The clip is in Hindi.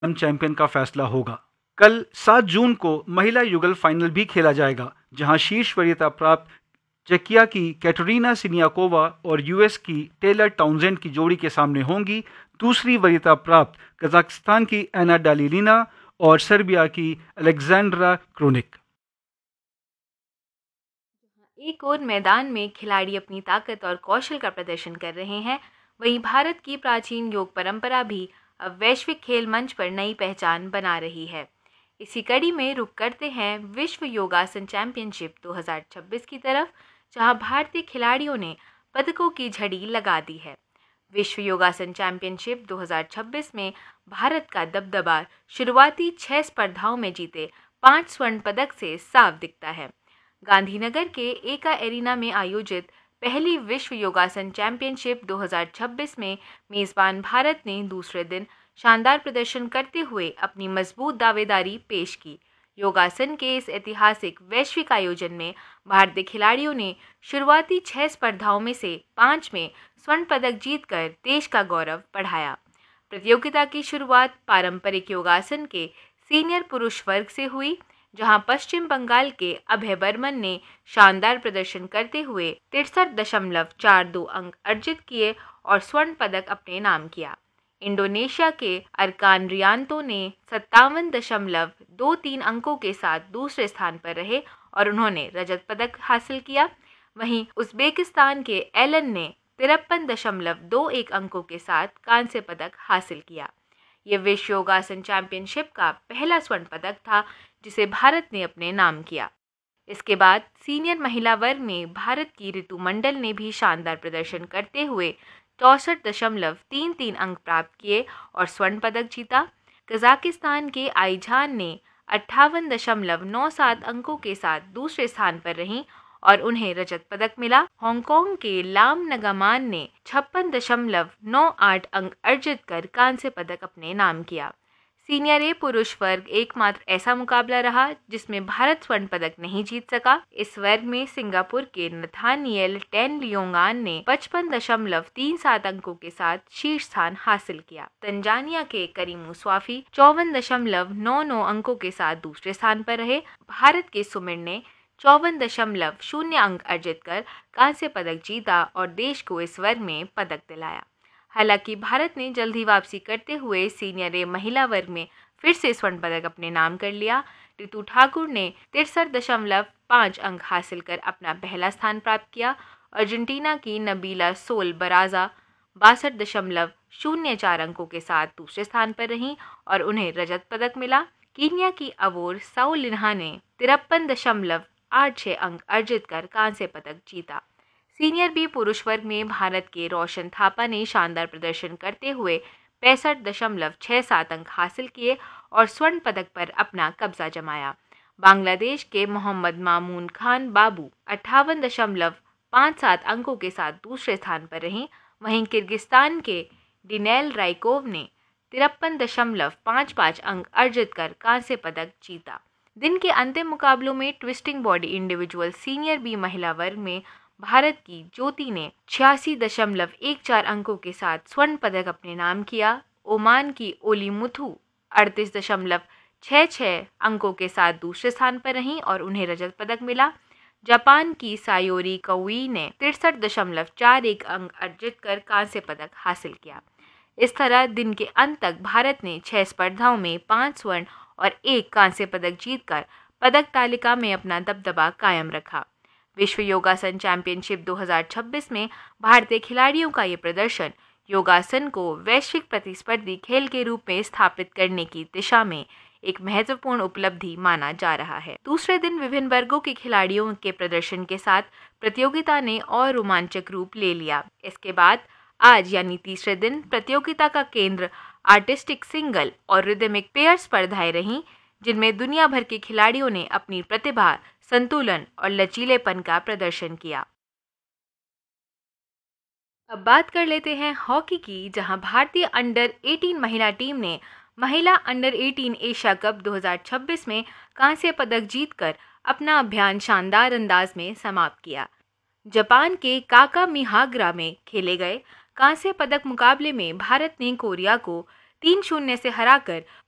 चैंपियन का फैसला होगा। कल 7 जून को महिला युगल फाइनल भी खेला जाएगा, जहां शीर्ष वरीयता प्राप्त चेकिया की कैटरीना सिनियाकोवा और यूएस की टेलर टाउनजेंड की जोड़ी के सामने होंगी। दूसरी वरीयता प्राप्त कजाकिस्तान की एना डालिलिना और सर्बिया की अलेक्जेंड्रा क्रोनिक। एक और मैदान में खिलाड़ी अपनी ताकत और कौशल का प्रदर्शन कर रहे हैं, वहीं भारत की प्राचीन योग परंपरा भी अब वैश्विक खेल मंच पर नई पहचान बना रही है। इसी कड़ी में रुख करते हैं विश्व योगासन चैंपियनशिप 2026 की तरफ, जहां भारतीय खिलाड़ियों ने पदकों की झड़ी लगा दी है। विश्व योगासन चैंपियनशिप 2026 में भारत का दबदबा शुरुआती 6 स्पर्धाओं में जीते 5 स्वर्ण पदक से साफ दिखता है। गांधीनगर के एका एरिना में आयोजित पहली विश्व योगासन चैंपियनशिप 2026 में मेजबान भारत ने दूसरे दिन शानदार प्रदर्शन करते हुए अपनी मजबूत दावेदारी पेश की। योगासन के इस ऐतिहासिक वैश्विक आयोजन में भारतीय खिलाड़ियों ने शुरुआती 6 स्पर्धाओं में से 5 में स्वर्ण पदक जीतकर देश का गौरव बढ़ाया। प्रतियोगिता की शुरुआत पारंपरिक योगासन के सीनियर पुरुष वर्ग से हुई, जहां पश्चिम बंगाल के अभय बर्मन ने शानदार प्रदर्शन करते हुए 63.42 अंक अर्जित किए और स्वर्ण पदक अपने नाम किया। इंडोनेशिया के अरकान रियांतो ने 57.23 अंकों के साथ दूसरे स्थान पर रहे और उन्होंने रजत पदक हासिल किया। वहीं उज़्बेकिस्तान के एलन ने 53.21 अंकों के साथ कांस्य पदक हासिल किया। ये विश्व योगासन चैंपियनशिप का पहला स्वर्ण पदक था जिसे भारत ने अपने नाम किया। इसके बाद सीनियर महिला वर्ग में भारत की ऋतु मंडल ने भी शानदार प्रदर्शन करते हुए 64.33 अंक प्राप्त किए और स्वर्ण पदक जीता। कजाकिस्तान के आईजान ने 58.97 अंकों के साथ दूसरे स्थान पर रहीं और उन्हें रजत पदक मिला। हांगकांग के लाम नगामान ने 56.98 अंक अर्जित कर कांस्य पदक अपने नाम किया। सीनियर ए पुरुष वर्ग एकमात्र ऐसा मुकाबला रहा जिसमें भारत स्वर्ण पदक नहीं जीत सका। इस वर्ग में सिंगापुर के नथानियल टेन लियोंगान ने 55.37 अंकों के साथ शीर्ष स्थान हासिल किया। तंजानिया के करीमू स्वाफी 54.99 अंकों के साथ दूसरे स्थान पर रहे। भारत के सुमिर ने 54.0 अंक अर्जित कर कांस्य पदक जीता और देश को इस वर्ग में पदक दिलाया। हालांकि भारत ने जल्दी वापसी करते हुए सीनियर ए महिला वर्ग में फिर से स्वर्ण पदक अपने नाम कर लिया। ऋतु ठाकुर ने 63.5 अंक हासिल कर अपना पहला स्थान प्राप्त किया। अर्जेंटीना की नबीला सोल बराजा 62.04 अंकों के साथ दूसरे स्थान पर रहीं और उन्हें रजत पदक मिला। कीनिया की अवोर साउलिन्हा ने 53.86 अंक अर्जित कर कांस्य पदक जीता। सीनियर बी पुरुष वर्ग में भारत के रोशन थापा ने शानदार प्रदर्शन करते हुए 65.67 अंक हासिल किए और स्वर्ण पदक पर अपना कब्जा जमाया। बांग्लादेश के मोहम्मद मामून खान बाबू 58.57 अंकों के साथ दूसरे स्थान पर रहीं। वहीं किर्गिस्तान के डिनेल राइकोव ने 53.55 अंक अर्जित कर कांस्य पदक जीता। दिन के अंतिम मुकाबलों में twisting body individual senior B महिला वर्ग में भारत की ज्योति ने 86.14 अंकों के साथ स्वर्ण पदक अपने नाम किया। ओमान की ओली मुथु 38.66 अंकों के साथ दूसरे स्थान पर रहीं और उन्हें रजत पदक मिला। जापान की सायोरी कौई ने 63.41 अंक अर्जित कर कांस्य पदक हासिल किया। इस तरह दिन के अंत तक भारत ने 6 स्पर्धाओं में 5 स्वर्ण और 1 कांस्य पदक जीतकर पदक तालिका में अपना दबदबा कायम रखा। विश्व योगासन चैंपियनशिप 2026 में भारतीय खिलाड़ियों का ये प्रदर्शन योगासन को वैश्विक प्रतिस्पर्धी खेल के रूप में स्थापित करने की दिशा में एक महत्वपूर्ण उपलब्धि माना जा रहा है। दूसरे दिन विभिन्न वर्गों के खिलाड़ियों के प्रदर्शन के साथ प्रतियोगिता ने और रोमांचक रूप ले लिया। इसके बाद आज यानी तीसरे दिन प्रतियोगिता का केंद्र आर्टिस्टिक सिंगल और रिदमिक पेयर स्पर्धाएं रहीं, जिनमें दुनिया भर के खिलाड़ियों ने अपनी प्रतिभा, संतुलन और लचीलेपन का प्रदर्शन किया। अब बात कर लेते हैं हॉकी की, जहां भारतीय अंडर 18 महिला टीम ने महिला अंडर 18 एशिया कप 2026 में कांस्य पदक जीतकर अपना अभियान शानदार अंदाज में समाप्त किया। जापान के काकामिहागरा में खेले गए कांस्य पदक मुकाबले में भारत ने कोरिया को 3-0 से हराकर